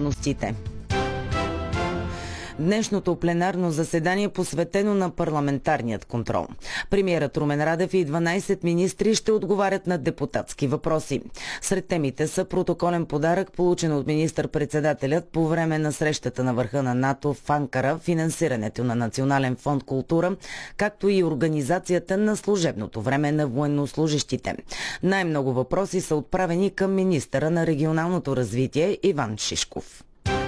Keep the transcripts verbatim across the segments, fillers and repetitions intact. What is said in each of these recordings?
подробностите. Днешното пленарно заседание е посветено на парламентарният контрол. Премиерът Румен Радев и дванайсет министри ще отговарят на депутатски въпроси. Сред темите са протоколен подарък, получен от министър-председателят по време на срещата на върха на НАТО в Анкара, финансирането на Национален фонд култура, както и организацията на служебното време на военнослужещите. Най-много въпроси са отправени към министъра на регионалното развитие Иван Шишков.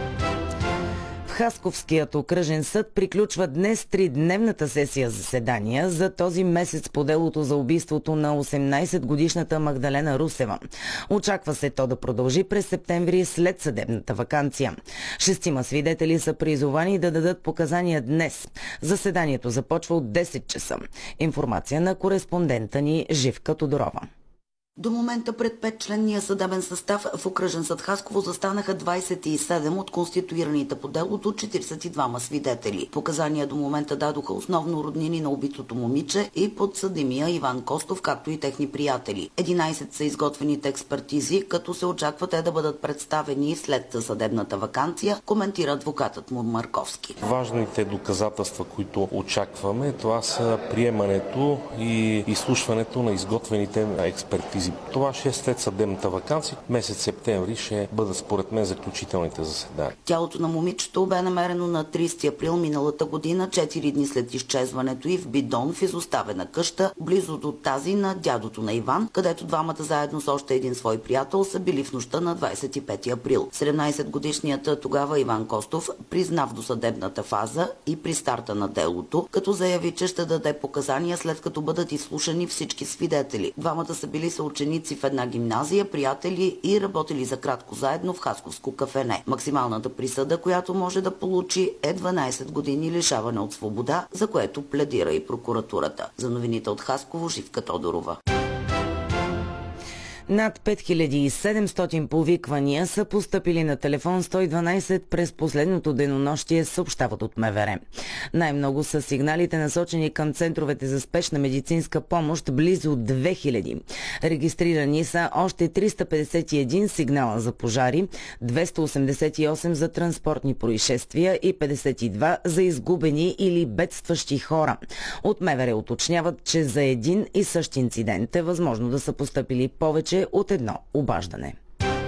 Хасковският окръжен съд приключва днес тридневната сесия заседания за този месец по делото за убийството на осемнайсетгодишната Магдалена Русева. Очаква се то да продължи през септември след съдебната ваканция. Шестима свидетели са призовани да дадат показания днес. Заседанието започва от десет часа. Информация на кореспондента ни Живка Тодорова. До момента пред петчленния съдебен състав в окръжен съд Хасково застанаха двайсет и седем от конституираните по делото четирийсет и двама свидетели. Показания до момента дадоха основно роднини на убитото момиче и подсъдимия Иван Костов, както и техни приятели. единайсет са изготвените експертизи, като се очаква те да бъдат представени след съдебната ваканция, коментира адвокатът му Марковски. Важните доказателства, които очакваме, това са приемането и изслушването на изготвените експертизи. Това ще е след съдебната ваканция. Месец септември ще бъдат според мен заключителните заседания. Тялото на момичето бе намерено на трийсети април миналата година, четири дни след изчезването й в бидон в изоставена къща, близо до тази на дядото на Иван, където двамата заедно с още един свой приятел са били в нощта на двайсет и пети април. седемнайсетгодишният тогава Иван Костов призна в досъдебната фаза и при старта на делото, като заяви, че ще даде показания след като бъдат изслушани всички свидетели. Двамата са били съученици в една гимназия, приятели и работили за кратко заедно в хасковско кафене. Максималната присъда, която може да получи, е дванайсет години лишаване от свобода, за което пледира и прокуратурата. За новините от Хасково, Живка Тодорова. Над пет хиляди и седемстотин повиквания са постъпили на телефон сто и дванайсет през последното денонощие, съобщават от МВР. Най-много са сигналите насочени към центровете за спешна медицинска помощ, близо две хиляди. Регистрирани са още триста петдесет и един сигнала за пожари, двеста осемдесет и осем за транспортни происшествия и петдесет и два за изгубени или бедстващи хора. От МВР уточняват, че за един и същ инцидент е възможно да са постъпили повече от едно обаждане.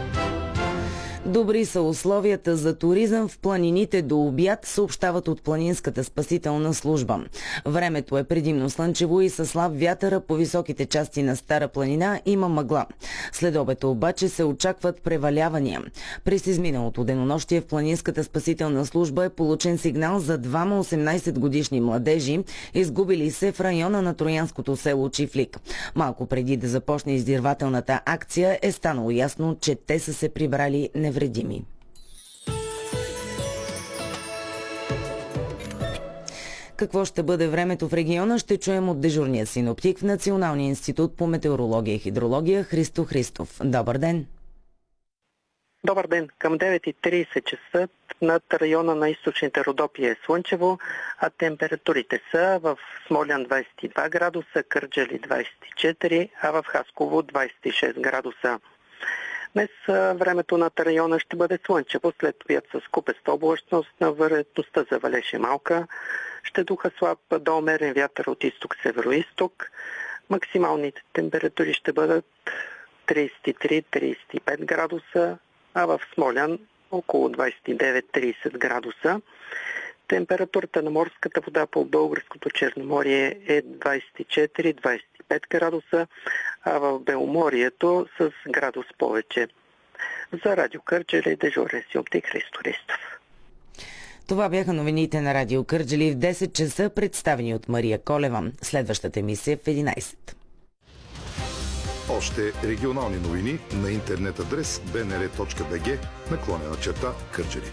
Добри са условията за туризъм в планините до обяд, съобщават от Планинската спасителна служба. Времето е предимно слънчево и със слаб вятър по високите части на Стара планина има мъгла. След обеда обаче се очакват превалявания. През изминалото денонощие в Планинската спасителна служба е получен сигнал за двама осемнайсетгодишни младежи, изгубили се в района на троянското село Чифлик. Малко преди да започне издирвателната акция е станало ясно, че те са се прибрали невредими. Вредими. Какво ще бъде времето в региона, ще чуем от дежурния синоптик в Националния институт по метеорология и хидрология Христо Христов. Добър ден! Добър ден! Към девет и трийсет часа над района на източните Родопи е слънчево, а температурите са в Смолян двайсет и два градуса, Кърджали двайсет и четири, а в Хасково двайсет и шест градуса. Днес времето над района ще бъде слънчево, след обяд с купеста облачност, на вероятността за валеж е малка. Ще духа слаб до умерен вятър от изток-североизток. Максималните температури ще бъдат трийсет и три до трийсет и пет градуса, а в Смолян около двайсет и девет до трийсет градуса. Температурата на морската вода по българското Черноморие е двайсет и четири до двайсет и пет градуса, а в Беломорието с градус повече. За Радио Кърджали дежурен синоптик Христо Христов. Това бяха новините на Радио Кърджали в десет часа, представени от Мария Колева. Следващата емисия в единайсет. Още регионални новини на интернет адрес би ен ар точка би джи наклонена черта Кърджали.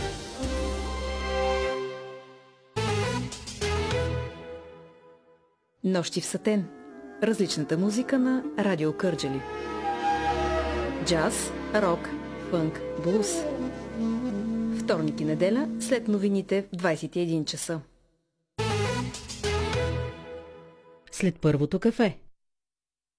Нощи в Сатен. Различната музика на Радио Кърджали. Джаз, рок, фънк, блуз. Вторник и неделя след новините в двайсет и един часа. След първото кафе.